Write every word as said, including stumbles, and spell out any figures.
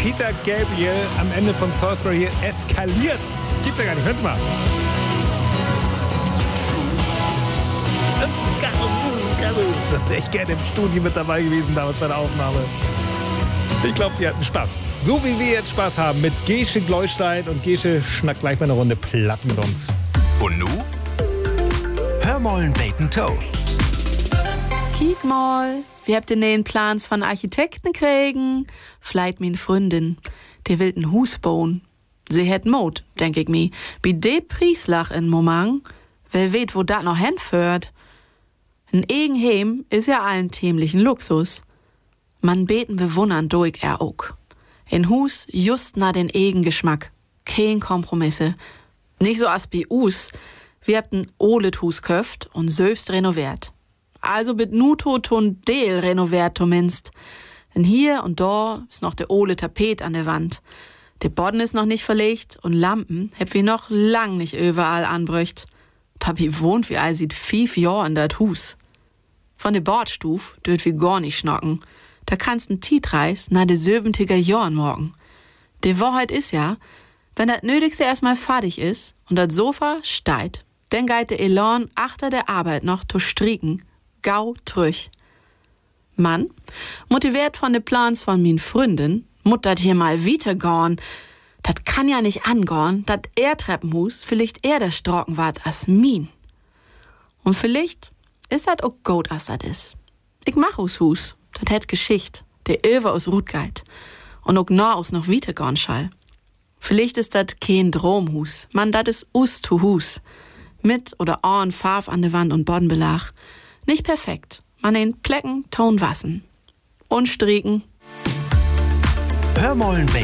Peter Gabriel am Ende von Salisbury eskaliert. Das gibt's ja gar nicht. Hören Sie mal. Echt gerne im Studio mit dabei gewesen, damals bei der Aufnahme. Ich glaube, die hatten Spaß. So wie wir jetzt Spaß haben mit Gesche Gleustein. Und Gesche schnackt gleich mal eine Runde platt mit uns. Und nu? Hör mal ein Bacon Toe. Kiek mal, wir habt den neuen Plans von Architekten kriegen. Vielleicht min Freundin, der will ein Hus bauen. Sie hätt Mut, denk ich mi. Bei de Prieslach in Moment, wer weet, wo dat noch hinführt. Ein Eigenheim ist ja allen tämlichen Luxus. Man beten bewundern durch er auch. Ein Hus just na den Eigengeschmack. Kein Kompromisse. Nicht so as bei us. Wir habt ein olet Hus köft und selbst renoviert. Also bit nuto ton Deel renoviert zumindest. Denn hier und da ist noch der ole Tapet an der Wand. Der Boden ist noch nicht verlegt und Lampen heb wir noch lang nicht überall anbrücht. Tabi wohnt wie all sieht fief Jahr in dat Hus. Von der Bordstuf dürft wir gar nicht schnocken. Da kannst n Tietreis na de siebentiger Jahren morgen. Die Wahrheit ist ja, wenn das Nötigste erstmal fertig ist und das Sofa steigt, dann geht der Elan achter der Arbeit noch zu stricken, gau trüch. Mann, motiviert von de Plans von min Freundin, mut dat hier mal weitergorn. Dat kann ja nicht angorn, dat er Treppenhus vielleicht eher der Strocken wart as min. Und vielleicht ist dat auch gut, as dat is. Ich mach aus Hus, dat hätt Geschicht, der Över aus Rutgeit und auch nah aus noch weitergorn schall. Vielleicht ist dat kein Dromhus, man, dat is us to Hus. Mit oder an Farf an der Wand und Bodenbelag. Nicht perfekt, man in Plecken, Ton wassen. Und stricken. Hör mal ein